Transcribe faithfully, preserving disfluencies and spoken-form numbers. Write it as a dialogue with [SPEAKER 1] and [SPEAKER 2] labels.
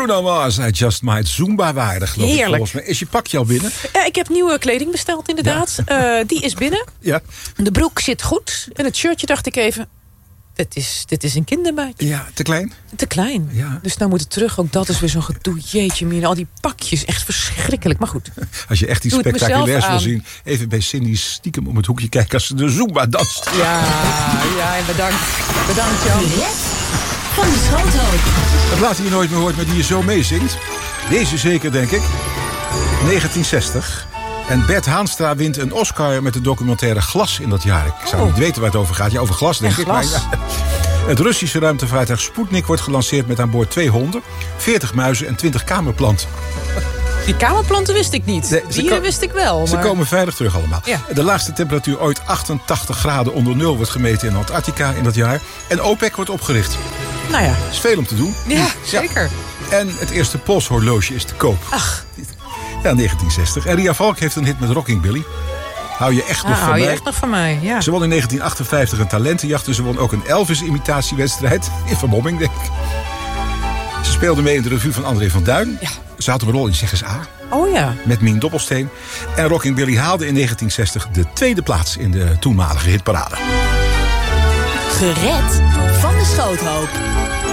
[SPEAKER 1] Bruno Mars, I Just Might Zumba waardig, geloof ik, volgens mij. Is je pakje al binnen?
[SPEAKER 2] Ja, ik heb nieuwe kleding besteld, inderdaad. Ja. Uh, die is binnen.
[SPEAKER 1] Ja.
[SPEAKER 2] De broek zit goed. En het shirtje dacht ik even... Dit is, dit is een kindermaatje.
[SPEAKER 1] Ja, te klein?
[SPEAKER 2] Te klein.
[SPEAKER 1] Ja.
[SPEAKER 2] Dus nou moet het terug. Ook dat is weer zo'n gedoe. Jeetje mina, al die pakjes. Echt verschrikkelijk. Maar goed.
[SPEAKER 1] Als je echt iets spectaculairs wil zien... even bij Cindy stiekem om het hoekje kijken... als ze de Zumba danst.
[SPEAKER 2] Ja, ja, en bedankt. Bedankt, Jan.
[SPEAKER 3] Van de Schoothoop.
[SPEAKER 1] Het laat je nooit meer hoort, maar die je zo meezingt. Deze zeker, denk ik. negentien zestig. En Bert Haanstra wint een Oscar met de documentaire Glas in dat jaar. Ik zou oh. niet weten waar het over gaat. Ja, over glas, denk
[SPEAKER 2] en
[SPEAKER 1] ik.
[SPEAKER 2] Glas.
[SPEAKER 1] Maar, ja. Het Russische ruimtevaartuig Sputnik wordt gelanceerd met aan boord twee honden, veertig muizen en twintig kamerplanten.
[SPEAKER 2] Die kamerplanten wist ik niet. Nee, Dieren wist ik wel. Maar...
[SPEAKER 1] Ze komen veilig terug allemaal.
[SPEAKER 2] Ja.
[SPEAKER 1] De laagste temperatuur ooit achtentachtig graden onder nul wordt gemeten in Antarctica in dat jaar. En OPEC wordt opgericht.
[SPEAKER 2] Nou ja.
[SPEAKER 1] Er is veel om te doen.
[SPEAKER 2] Ja, zeker.
[SPEAKER 1] Ja. En het eerste polshorloge is te koop.
[SPEAKER 2] Ach.
[SPEAKER 1] Ja, negentien zestig. En Ria Valk heeft een hit met Rocking Billy. Hou je echt
[SPEAKER 2] ah,
[SPEAKER 1] nog van
[SPEAKER 2] hou
[SPEAKER 1] mij?
[SPEAKER 2] je echt nog van mij, ja.
[SPEAKER 1] Ze won in negentien achtenvijftig een talentenjacht. Dus ze won ook een Elvis-imitatiewedstrijd. In vermomming, denk ik. Ze speelde mee in de revue van André van Duin.
[SPEAKER 2] Ja.
[SPEAKER 1] Ze had een rol in Zeg eens A.
[SPEAKER 2] Oh ja.
[SPEAKER 1] Met Mien Doppelsteen. En Rocking Billy haalde in negentien zestig de tweede plaats in de toenmalige hitparade.
[SPEAKER 3] Gered van de Schoothoop.